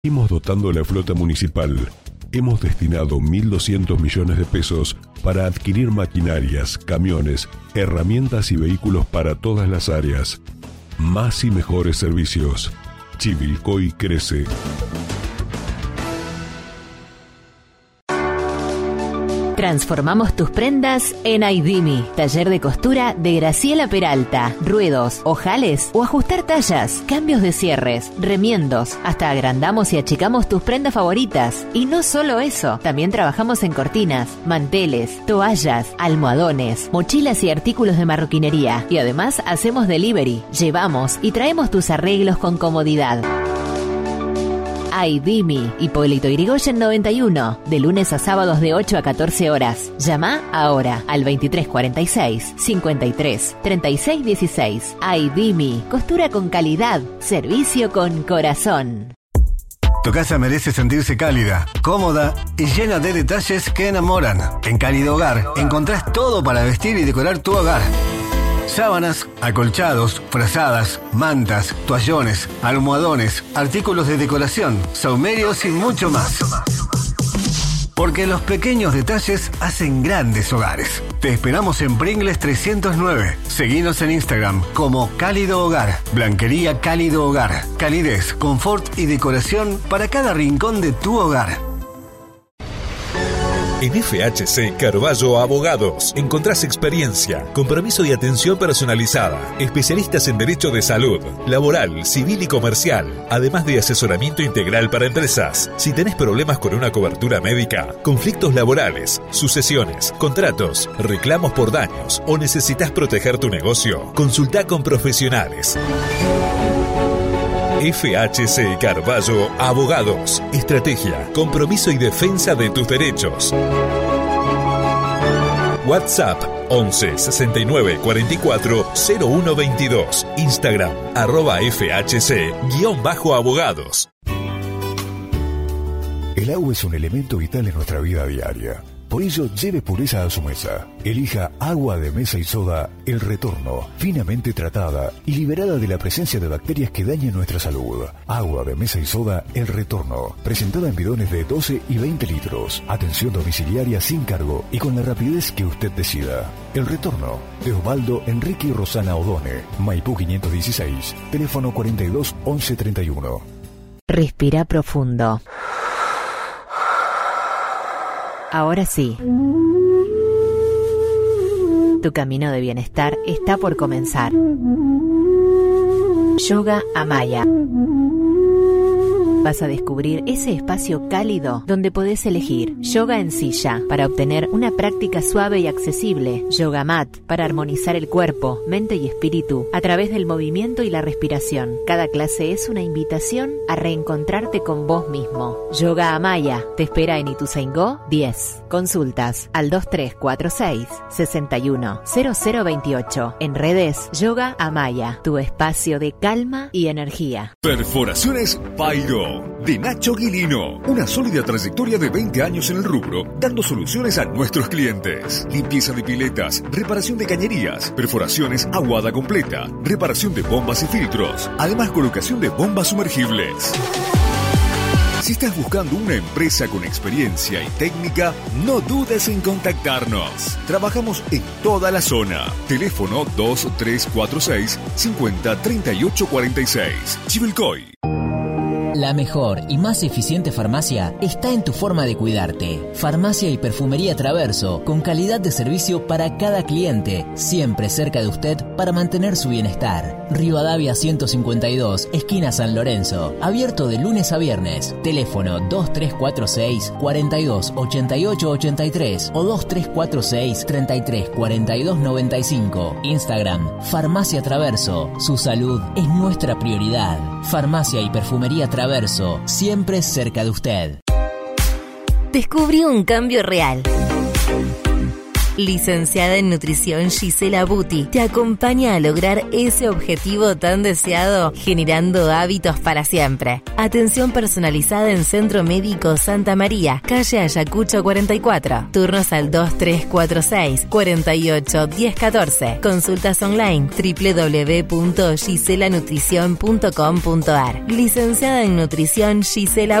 Seguimos dotando la flota municipal. Hemos destinado 1.200 millones de pesos para adquirir maquinarias, camiones, herramientas y vehículos para todas las áreas. Más y mejores servicios. Chivilcoy crece. Transformamos tus prendas en Aidimi, taller de costura de Graciela Peralta. Ruedos, ojales o ajustar tallas, cambios de cierres, remiendos. Hasta agrandamos y achicamos tus prendas favoritas. Y no solo eso, también trabajamos en cortinas, manteles, toallas, almohadones, mochilas y artículos de marroquinería. Y además hacemos delivery, llevamos y traemos tus arreglos con comodidad. Aidimi, Hipólito Yrigoyen 91, de lunes a sábados de 8 a 14 horas. Llama ahora al 2346 53 36 16. Aidimi, costura con calidad, servicio con corazón. Tu casa merece sentirse cálida, cómoda y llena de detalles que enamoran. En Cálido Hogar encontrás todo para vestir y decorar tu hogar. Sábanas, acolchados, frazadas, mantas, toallones, almohadones, artículos de decoración, saumerios y mucho más. Porque los pequeños detalles hacen grandes hogares. Te esperamos en Pringles 309. Seguinos en Instagram como Cálido Hogar. Blanquería Cálido Hogar. Calidez, confort y decoración para cada rincón de tu hogar. En FHC Carballo Abogados encontrás experiencia, compromiso y atención personalizada, especialistas en derecho de salud, laboral, civil y comercial, además de asesoramiento integral para empresas. Si tenés problemas con una cobertura médica, conflictos laborales, sucesiones, contratos, reclamos por daños o necesitas proteger tu negocio, consultá con profesionales. FHC Carballo Abogados. Estrategia, compromiso y defensa de tus derechos. WhatsApp 11 69 44 01 22. Instagram @FHC_abogados. El agua es un elemento vital en nuestra vida diaria. Por ello, lleve pureza a su mesa. Elija agua de mesa y soda El Retorno, finamente tratada y liberada de la presencia de bacterias que dañan nuestra salud. Agua de mesa y soda El Retorno, presentada en bidones de 12 y 20 litros. Atención domiciliaria sin cargo y con la rapidez que usted decida. El Retorno, de Osvaldo Enrique y Rosana Odone, Maipú 516, teléfono 42 11 31. Respira profundo. Ahora sí. Tu camino de bienestar está por comenzar. Yoga Amaya. Vas a descubrir ese espacio cálido donde podés elegir yoga en silla para obtener una práctica suave y accesible, yoga mat para armonizar el cuerpo, mente y espíritu a través del movimiento y la respiración. Cada clase es una invitación a reencontrarte con vos mismo. Yoga Amaya te espera en Ituzaingó 10. Consultas al 2346 61 0028. En redes Yoga Amaya, tu espacio de calma y energía. Perforaciones Pairo, de Nacho Guilino. Una sólida trayectoria de 20 años en el rubro, dando soluciones a nuestros clientes. Limpieza de piletas, reparación de cañerías, perforaciones aguada completa, reparación de bombas y filtros, además colocación de bombas sumergibles. Si estás buscando una empresa con experiencia y técnica, no dudes en contactarnos. Trabajamos en toda la zona. Teléfono 2346 50 38 46. Chivilcoy. La mejor y más eficiente farmacia está en tu forma de cuidarte. Farmacia y Perfumería Traverso, con calidad de servicio para cada cliente, siempre cerca de usted para mantener su bienestar. Rivadavia 152, esquina San Lorenzo, abierto de lunes a viernes. Teléfono 2346 42 88 83 o 2346 33 42 95. Instagram, Farmacia Traverso. Su salud es nuestra prioridad. Farmacia y Perfumería Traverso, siempre cerca de usted. Descubrí un cambio real. Licenciada en Nutrición Gisela Buti te acompaña a lograr ese objetivo tan deseado, generando hábitos para siempre. Atención personalizada en Centro Médico Santa María, calle Ayacucho 44. Turnos al 2346 48 1014. Consultas online www.giselanutrición.com.ar. Licenciada en Nutrición Gisela